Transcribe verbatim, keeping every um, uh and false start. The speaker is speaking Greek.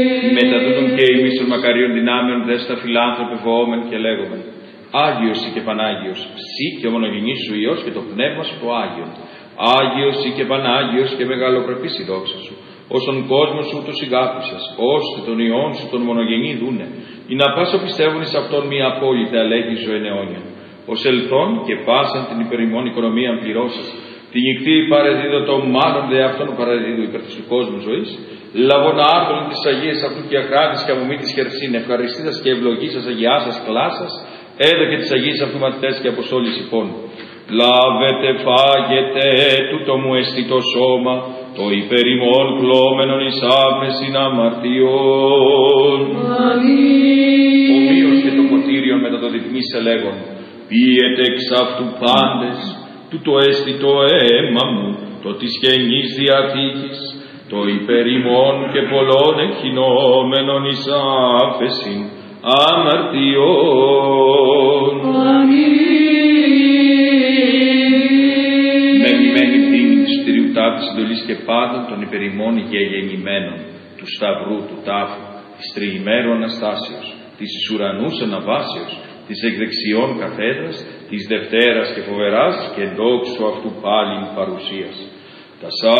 Μετά τούτον και εμείς των μακαρίων δυνάμεων δέστα φιλάνθρωπε βοόμεν και λέγομεν. Άγιος ή και Πανάγιος, σύ και ο μονογενής σου Υιός και το πνεύμα σου το Άγιον. Άγιος ή και Πανάγιος και μεγαλοπρεπής η δόξα σου. Ως τον κόσμο σου ούτως ηγάπησας, ώστε τον Υιόν σου τον μονογενή δούνε, ή να πάσο πιστεύουν εις αυτόν μία απόλυτα αλέγη ζωήν αιώνια. Ως ελθόν και πάσαν την υπερημών οικονομία πληρώσας, την νυχτή παρεδίδω το μάλλον δε αυτόν παρεδίδω υπέρ του κόσμου ζωής, λαβών άρτων της Αγίας αυτού και αχράτης και αμομή της χερσίν, ευχαριστήσας και ευλογήσας αγιάσας κλάσας, έδω και της Αγίας αυτού μαθητές και αποστόλης υπών. Λάβετε, φάγετε, τούτο μου εστί το σώμα, το υπερημών κλώμενον εις άφεσιν αμαρτιών. Ομοίως και το ποτήριον μετά το διπνής ελέγον, πίετε εξ αυτού πάντες, τούτο εστί το αίμα μου, το της Καινής Διαθήκης, το υπερημών και πολλών εκχυνόμενον εις άφεσιν αμαρτιών. Μεμειμένη δίνη της σωτηρίου τάφης συντολής και πάντων των υπερημών γεγεννημένων, του σταυρού, του τάφου, της τριημέρου Αναστάσεως, της εις ουρανούς αναβάσεως, της εκδεξιών καθέδρας, της Δευτέρας και φοβεράς και δόξου αυτού πάλιν παρουσίας. Τα